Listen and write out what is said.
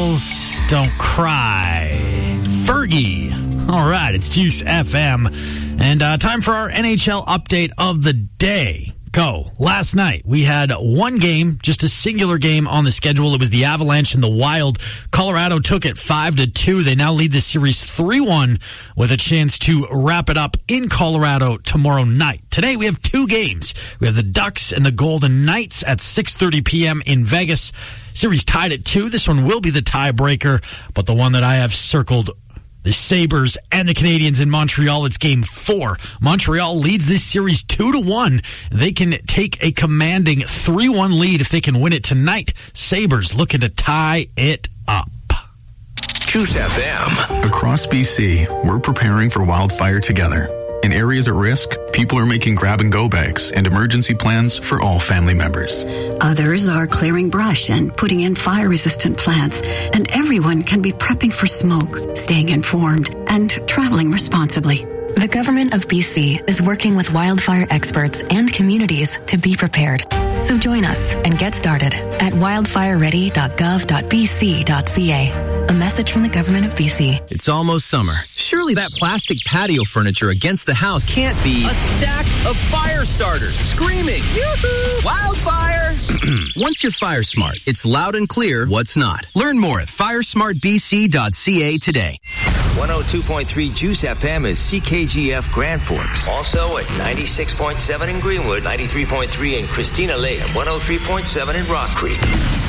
Girls Don't Cry. Fergie. All right, it's Juice FM. And time for our NHL update of the day. Go. Last night, we had one game, just a singular game on the schedule. It was the Avalanche and the Wild. Colorado took it 5-2. They now lead the series 3-1 with a chance to wrap it up in Colorado tomorrow night. Today, we have two games. We have the Ducks and the Golden Knights at 6:30 p.m. in Vegas. Series tied at 2. This one will be the tiebreaker, but the one that I have circled, the Sabres and the Canadiens in Montreal, it's game 4. Montreal leads this series 2-1. They can take a commanding 3-1 lead if they can win it tonight. Sabres looking to tie it up. Juice FM. Across BC, we're preparing for wildfire together. In areas at risk, people are making grab-and-go bags and emergency plans for all family members. Others are clearing brush and putting in fire-resistant plants. And everyone can be prepping for smoke, staying informed, and traveling responsibly. The Government of BC is working with wildfire experts and communities to be prepared. So join us and get started at wildfireready.gov.bc.ca. A message from the Government of BC. It's almost summer. Surely that plastic patio furniture against the house can't be a stack of fire starters screaming, yoo-hoo, wildfire! Once you're fire smart, it's loud and clear what's not. Learn more at firesmartbc.ca today. 102.3 Juice FM is CKGF Grand Forks. Also at 96.7 in Greenwood, 93.3 in Christina Lake, and 103.7 in Rock Creek.